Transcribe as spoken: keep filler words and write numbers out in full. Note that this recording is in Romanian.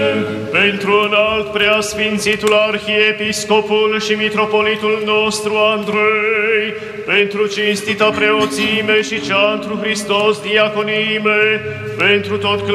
Pentru înalt preasfințitul arhiepiscopul și mitropolitul nostru Andrei, pentru cinstita preoțime și cea întru Hristos diaconime, pentru tot